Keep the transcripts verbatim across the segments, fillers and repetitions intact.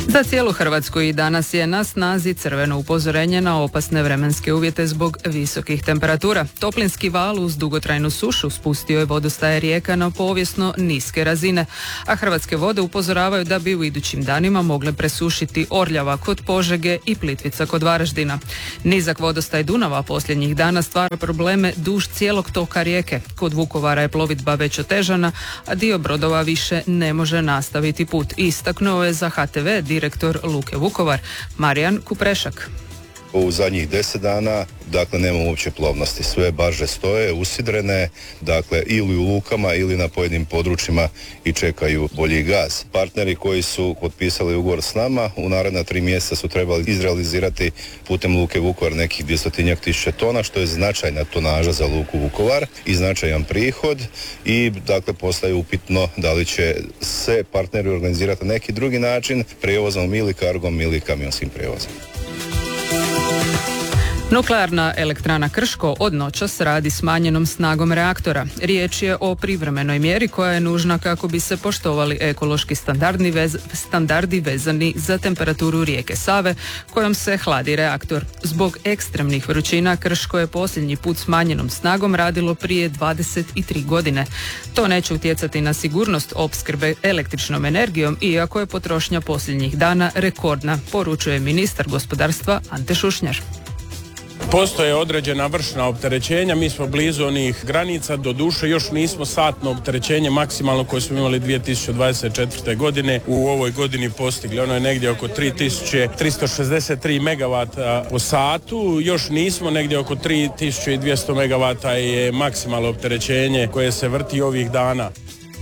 Za cijelu Hrvatsku i danas je na snazi crveno upozorenje na opasne vremenske uvjete zbog visokih temperatura. Toplinski val uz dugotrajnu sušu spustio je vodostaje rijeka na povijesno niske razine, a Hrvatske vode upozoravaju da bi u idućim danima mogle presušiti Orljava kod Požege i Plitvica kod Varaždina. Nizak vodostaj Dunava posljednjih dana stvara probleme duž cijelog toka rijeke. Kod Vukovara je plovidba već otežana, a dio brodova više ne može nastaviti put. Istaknuo je za H T V direktor Luke Vukovar Marijan Kuprešak. U zadnjih deset dana, dakle, nema uopće plovnosti. Sve barže stoje, usidrene, dakle, ili u lukama ili na pojedinim područjima i čekaju bolji gaz. Partneri koji su potpisali ugovor s nama u naredna tri mjeseca su trebali izrealizirati putem Luke Vukovar nekih dvjestotinjak tisuća tona, što je značajna tonaža za Luku Vukovar i značajan prihod i, dakle, postaje upitno da li će se partneri organizirati na neki drugi način, prijevozom ili kargom ili kamionskim prijevozom. Nuklearna elektrana Krško od noćas radi smanjenom snagom reaktora. Riječ je o privremenoj mjeri koja je nužna kako bi se poštovali ekološki standardi, vez, standardi vezani za temperaturu rijeke Save kojom se hladi reaktor. Zbog ekstremnih vrućina Krško je posljednji put smanjenom snagom radilo prije dvadeset tri godine. To neće utjecati na sigurnost opskrbe električnom energijom, iako je potrošnja posljednjih dana rekordna, poručuje ministar gospodarstva Ante Šušnjar. Postoje određena vršna opterećenja, mi smo blizu onih granica, do duše još nismo satno opterećenje maksimalno koje smo imali dvije tisuće dvadeset četvrte. godine u ovoj godini postigli. Ono je negdje oko tri tisuće tristo šezdeset tri megavata po satu, još nismo, negdje oko tri tisuće dvjesto megavata je maksimalno opterećenje koje se vrti ovih dana.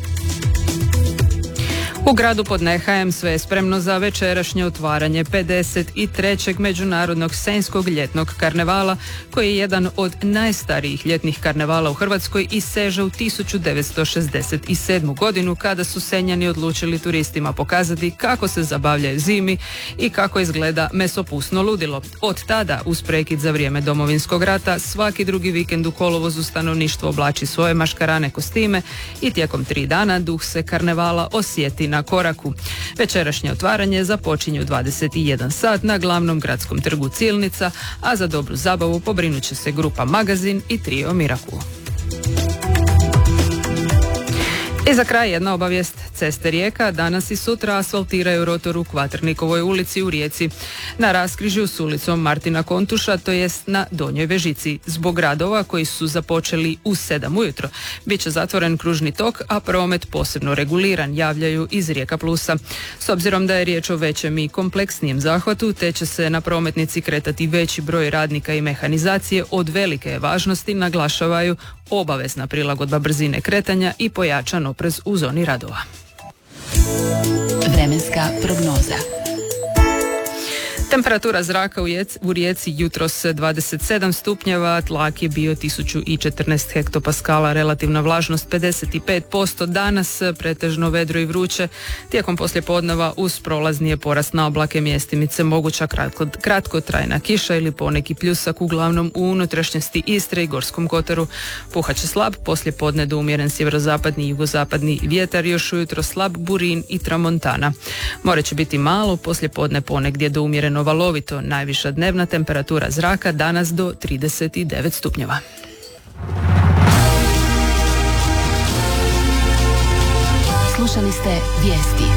U gradu pod Nehajem sve je spremno za večerašnje otvaranje pedeset trećeg Međunarodnog senjskog ljetnog karnevala, koji je jedan od najstarijih ljetnih karnevala u Hrvatskoj i seže u tisuću devetsto šezdeset sedmu. godinu, kada su Senjani odlučili turistima pokazati kako se zabavljaju zimi i kako izgleda mesopusno ludilo. Od tada, uz prekid za vrijeme Domovinskog rata, svaki drugi vikend u kolovozu stanovništvo oblači svoje maškarane kostime i tijekom tri dana duh se karnevala osjeti na koraku. Večerašnje otvaranje započinje u dvadeset jedan sat na glavnom gradskom trgu Cilnica, a za dobru zabavu pobrinut će se grupa Magazin i trio Miraku. I za kraj jedna obavijest. Ceste Rijeka danas i sutra asfaltiraju rotor u Kvaternikovoj ulici u Rijeci. Na raskrižju s ulicom Martina Kontuša, to jest na Donjoj Vežici. Zbog radova koji su započeli u sedam ujutro, bit će zatvoren kružni tok, a promet posebno reguliran, javljaju iz Rijeka Plusa. S obzirom da je riječ o većem i kompleksnijem zahvatu, te će se na prometnici kretati veći broj radnika i mehanizacije, od velike je važnosti, naglašavaju, obavezna prilagodba brzine kretanja i pojačan oprez u zoni radova. Vremenska prognoza. Temperatura zraka u Rijeci jutros dvadeset sedam stupnjeva, tlak je bio tisuću četrnaest hektopaskala, relativna vlažnost pedeset pet posto, danas pretežno vedro i vruće, tijekom poslijepodneva uz prolazni je porast na oblake, mjestimice moguća kratko, kratkotrajna kiša ili poneki pljusak, uglavnom u unutrašnjosti Istre i Gorskom kotaru. Puhat će slab, poslijepodne do umjeren sjeverozapadni i jugozapadni vjetar, još ujutro slab burin i tramontana. More će biti malo, poslijepodne ponegdje do umjeren valovito, najviša dnevna temperatura zraka danas do trideset devet stupnjeva. Slušali ste vijesti.